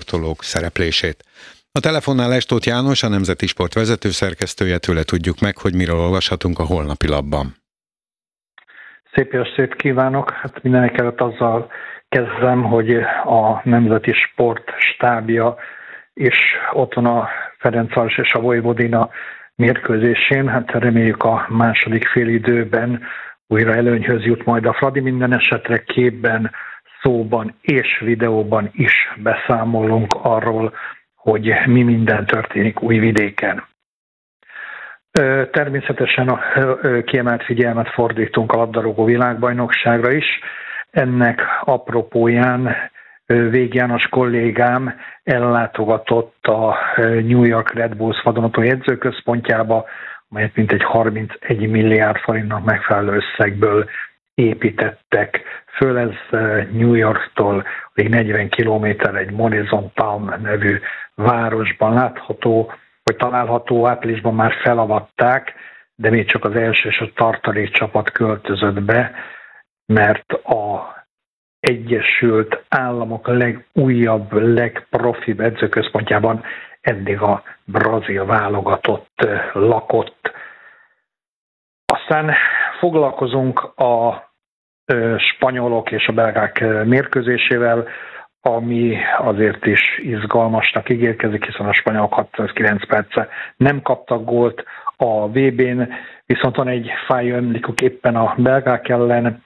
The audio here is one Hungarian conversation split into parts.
sportolók szereplését. A telefonnál Lestóth János, a Nemzeti Sport vezetőszerkesztője, tőle tudjuk meg, hogy miről olvashatunk a holnapi lapban. Szép estét kívánok! Hát mindenekelőtt azzal kezdem, hogy a Nemzeti Sport stábja is ott van a Ferencváros és a Vojvodina mérkőzésén. Hát reméljük a második félidőben újra előnyhöz jut majd a Fradi. Minden esetre képben, szóban és videóban is beszámolunk arról, hogy mi minden történik Újvidéken. Természetesen a kiemelt figyelmet fordítunk a labdarúgó világbajnokságra is. Ennek apropóján Vég János kollégám ellátogatott a New York Red Bulls vadonatúj edzőközpontjába, amelyet mintegy 31 milliárd forintnak megfelelő összegből építettek föl. Ez New Yorktól még 40 kilométerre egy Morrison Town nevű városban látható, hogy található. Áprilisban már felavatták, de még csak az első és a tartalék csapat költözött be, mert a Egyesült Államok legújabb, legprofibb edzőközpontjában eddig a brazil válogatott lakott. Aztán foglalkozunk a spanyolok és a belgák mérkőzésével, ami azért is izgalmasnak ígérkezik, hiszen a spanyolok 69 perce nem kaptak gólt a VB-n, viszont van egy fájó emlékük éppen a belgák ellen.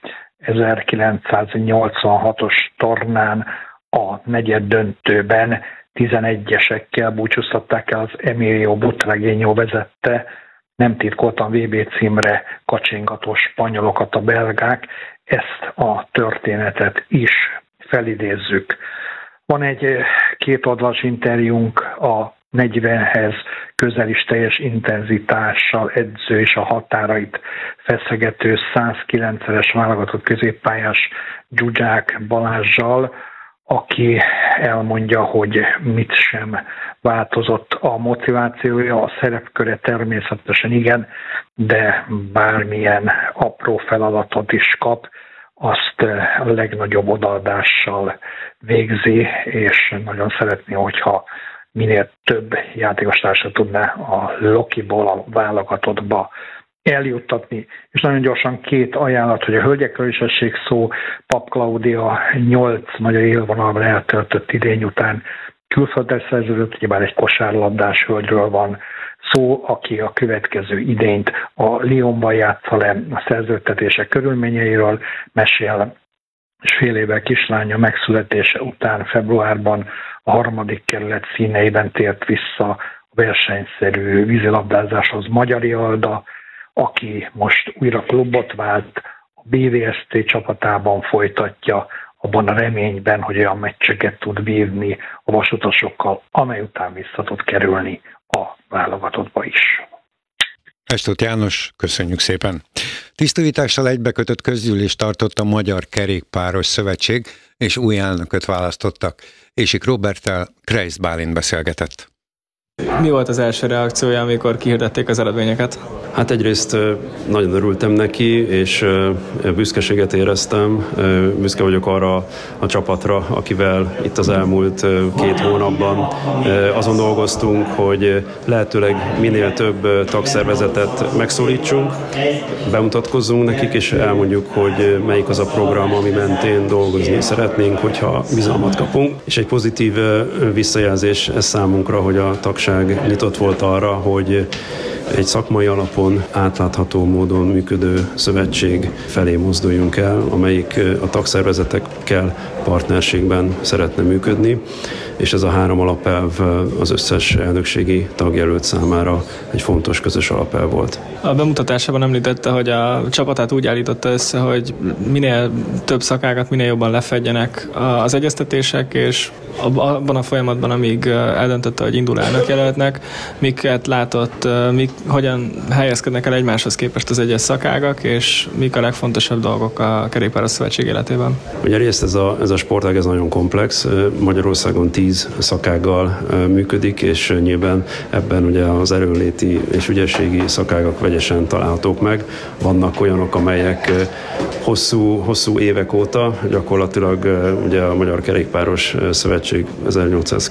1986-os tornán a negyeddöntőben 11-esekkel búcsúztatták el az Emilio Butragueño vezette, nem titkoltan VB címre kacsingató spanyolokat a belgák. Ezt a történetet is felidézzük. Van egy kétoldalas interjúnk a 40-hez közel is teljes intenzitással edző és a határait feszegető 109-es válogatott középpályás Zsuzsák Balázssal, aki elmondja, hogy mit sem változott a motivációja, a szerepköre természetesen igen, de bármilyen apró feladatot is kap, azt a legnagyobb odaadással végzi, és nagyon szeretné, hogyha minél több játékostársat tudná a Lokiból a válogatottba eljuttatni. És nagyon gyorsan két ajánlat, hogy a hölgyekről is essék szó. Pap Klaudia 8 magyar élvonalban eltöltött idény után külföldre szerződött, ugyebár egy kosárlabdás hölgyről van szó, aki a következő idényt a Lyonban játsza le. A szerződtetések körülményeiről mesél, és fél évvel kislánya megszületése után februárban a 3. kerület színeiben tért vissza a versenyszerű vízilabdázáshoz Magyari Alda, aki most újra klubot vált, a BVST csapatában folytatja, abban a reményben, hogy olyan meccseket tud vívni a vasutasokkal, amely után vissza tud kerülni a válogatottba is. Lestóth János, köszönjük szépen! Tisztújítással egybekötött közgyűlést tartott a Magyar Kerékpáros Szövetség, és új elnököt választottak. Ésik Róberttel Kreisz Bálint beszélgetett. Mi volt az első reakciója, amikor kihirdették az eredményeket? Hát egyrészt nagyon örültem neki, és büszkeséget éreztem. Büszke vagyok arra a csapatra, akivel itt az elmúlt 2 hónapban azon dolgoztunk, hogy lehetőleg minél több tagszervezetet megszólítsunk, bemutatkozzunk nekik, és elmondjuk, hogy melyik az a program, ami mentén dolgozni szeretnénk, hogyha bizalmat kapunk. És egy pozitív visszajelzés ez számunkra, hogy a tagság nyitott volt arra, hogy egy szakmai alapon átlátható módon működő szövetség felé mozduljunk el, amelyik a tagszervezetekkel partnerségben szeretne működni, és ez a 3 alapelv az összes elnökségi tagjelölt számára egy fontos közös alapelv volt. A bemutatásában említette, hogy a csapatát úgy állította össze, hogy minél több szakágat minél jobban lefedjenek az egyeztetések, és abban a folyamatban, amíg eldöntötte, hogy indul elnökjelöltnek, miket látott, hogyan helyezkednek el egymáshoz képest az egyes szakágak, és mik a legfontosabb dolgok a Kerékpáros Szövetség életében? Ugye részt ez a sportág ez nagyon komplex. Magyarországon 10 szakággal működik, és nyilván ebben ugye az erőnléti és ügyességi szakágak vegyesen találhatók meg. Vannak olyanok, amelyek hosszú évek óta, gyakorlatilag ugye a Magyar Kerékpáros Szövetség